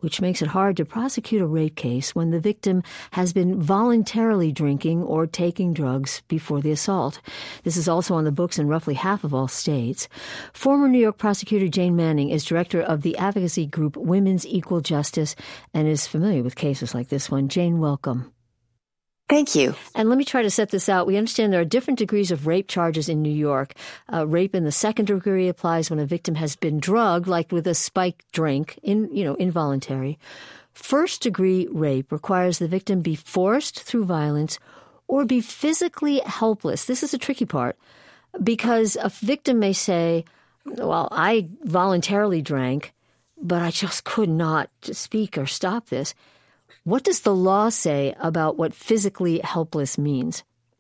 which makes it hard to prosecute a rape case when the victim has been voluntarily drinking or taking drugs before the assault. This is also on the books in roughly half of all states. Former New York prosecutor Jane Manning is director of the advocacy group Women's Equal Justice and is familiar with cases like this one. Jane, welcome. Thank you. And let me try to set this out. We understand there are different degrees of rape charges in New York. Rape in the second degree applies when a victim has been drugged, like with a spiked drink, involuntary. First degree rape requires the victim be forced through violence or be physically helpless. This is a tricky part because a victim may say, well, I voluntarily drank, but I just could not speak or stop this. What does the law say about what physically helpless means?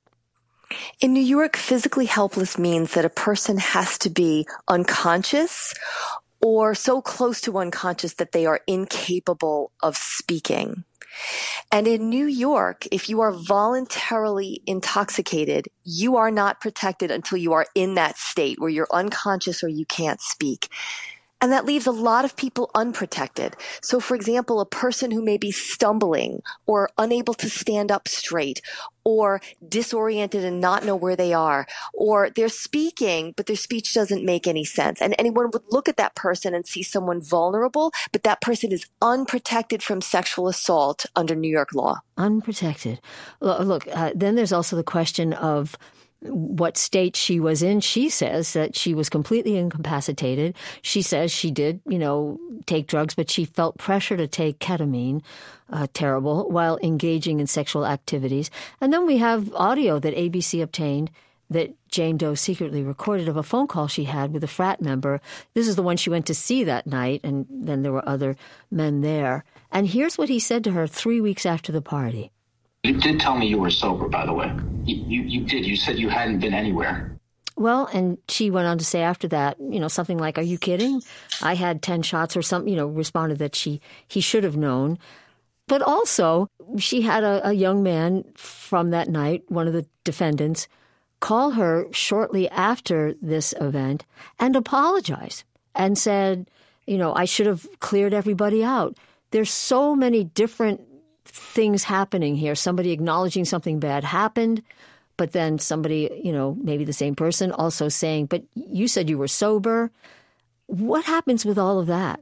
In New York, physically helpless means that a person has to be unconscious or so close to unconscious that they are incapable of speaking. And in New York, if you are voluntarily intoxicated, you are not protected until you are in that state where you're unconscious or you can't speak. And that leaves a lot of people unprotected. So, for example, a person who may be stumbling or unable to stand up straight or disoriented and not know where they are, or they're speaking, but their speech doesn't make any sense. And anyone would look at that person and see someone vulnerable, but that person is unprotected from sexual assault under New York law. Unprotected. Look, then there's also the question of what state she was in. She says that she was completely incapacitated. She says she did, take drugs, but she felt pressure to take ketamine, terrible, while engaging in sexual activities. And then we have audio that ABC obtained that Jane Doe secretly recorded of a phone call she had with a frat member. This is the one she went to see that night, and then there were other men there. And here's what he said to her 3 weeks after the party. You did tell me you were sober, by the way. You did. You said you hadn't been anywhere. Well, and she went on to say after that, something like, are you kidding? I had 10 shots or something, responded that he should have known. But also, she had a young man from that night, one of the defendants, call her shortly after this event and apologize and said, I should have cleared everybody out. There's so many different things happening here. Somebody acknowledging something bad happened, but then somebody, maybe the same person also saying, but you said you were sober. What happens with all of that?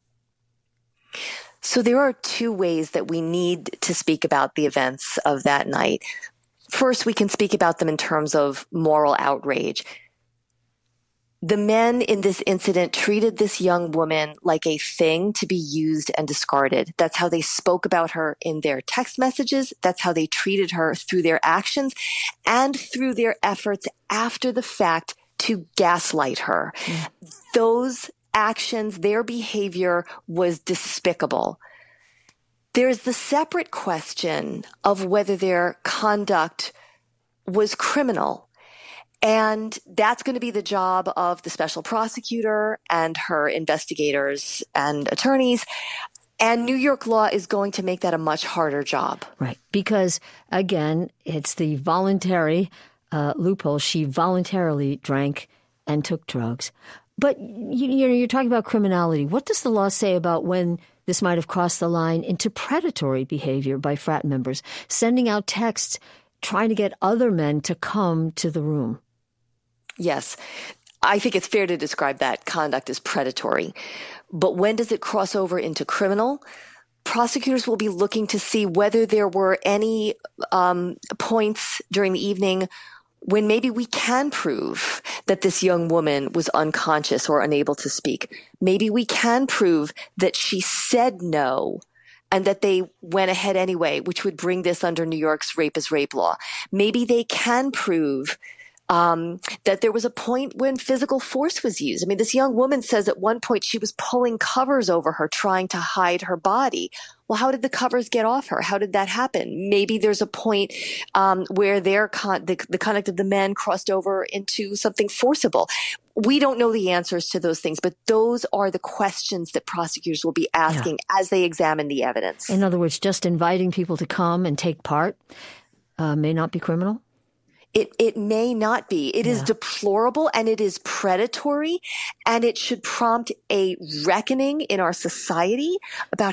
So there are two ways that we need to speak about the events of that night. First, we can speak about them in terms of moral outrage. The men in this incident treated this young woman like a thing to be used and discarded. That's how they spoke about her in their text messages. That's how they treated her through their actions and through their efforts after the fact to gaslight her. Those actions, their behavior was despicable. There's the separate question of whether their conduct was criminal. And that's going to be the job of the special prosecutor and her investigators and attorneys. And New York law is going to make that a much harder job. Right. Because, again, it's the voluntary loophole. She voluntarily drank and took drugs. But you're talking about criminality. What does the law say about when this might have crossed the line into predatory behavior by frat members, sending out texts, trying to get other men to come to the room? Yes, I think it's fair to describe that conduct as predatory. But when does it cross over into criminal? Prosecutors will be looking to see whether there were any points during the evening when maybe we can prove that this young woman was unconscious or unable to speak. Maybe we can prove that she said no and that they went ahead anyway, which would bring this under New York's rape is rape law. Maybe they can prove that there was a point when physical force was used. I mean, this young woman says at one point she was pulling covers over her, trying to hide her body. Well, how did the covers get off her? How did that happen? Maybe there's a point where the conduct of the men crossed over into something forcible. We don't know the answers to those things, but those are the questions that prosecutors will be asking as they examine the evidence. In other words, just inviting people to come and take part may not be criminal? It may not be. It is deplorable and it is predatory, and it should prompt a reckoning in our society about